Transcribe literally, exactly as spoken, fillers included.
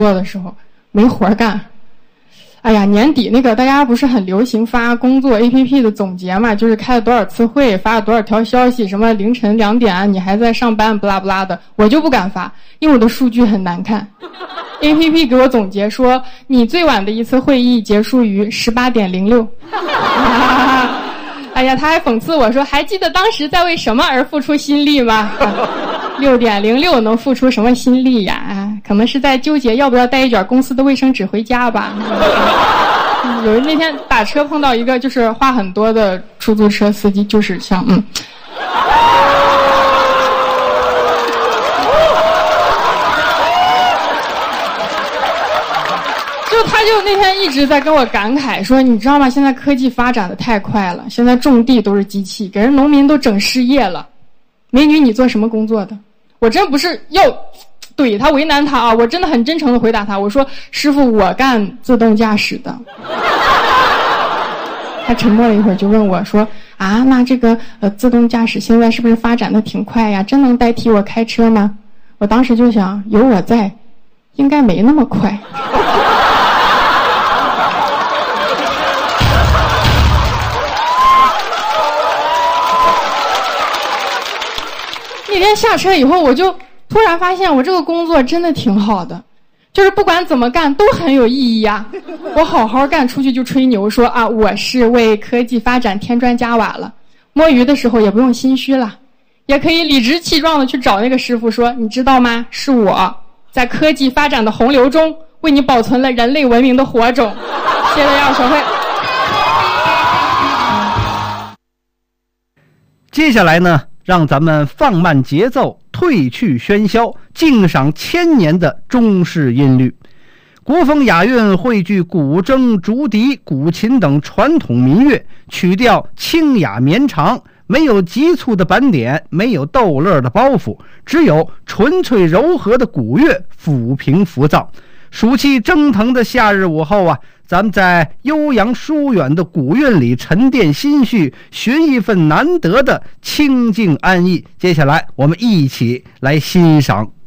做的时候没活干。哎呀，年底那个大家不是很流行发工作 A P P 的总结嘛，就是开了多少次会，发了多少条消息，什么凌晨两点你还在上班不拉不拉的，我就不敢发，因为我的数据很难看。A P P 给我总结说，你最晚的一次会议结束于十八点零六。哎呀，他还讽刺我说，还记得当时在为什么而付出心力吗？六点零六能付出什么心力呀？啊，可能是在纠结要不要带一卷公司的卫生纸回家吧。有那天打车碰到一个就是话很多的出租车司机，就是像嗯。就他就那天一直在跟我感慨说，你知道吗？现在科技发展的太快了，现在种地都是机器，给人农民都整失业了。美女，你做什么工作的？我真不是要怼他为难他啊，我真的很真诚的回答他，我说师傅，我干自动驾驶的。他沉默了一会儿，就问我说啊，那这个呃自动驾驶现在是不是发展的挺快呀？真能代替我开车吗？我当时就想，有我在，应该没那么快。那天下车以后，我就突然发现我这个工作真的挺好的，就是不管怎么干都很有意义啊。我好好干，出去就吹牛说啊，我是为科技发展添砖加瓦了。摸鱼的时候也不用心虚了，也可以理直气壮的去找那个师傅说，你知道吗？是我在科技发展的洪流中为你保存了人类文明的火种。谢谢大家，小慧。 接下来呢，让咱们放慢节奏，褪去喧嚣，静赏千年的中式音律。国风雅韵汇聚古筝、竹笛、古琴等传统民乐，曲调清雅绵长，没有急促的板点，没有逗乐的包袱，只有纯粹柔和的古乐抚平浮躁。暑气蒸腾的夏日午后啊，咱们在悠扬疏远的古韵里沉淀心绪，寻一份难得的清静安逸。接下来我们一起来欣赏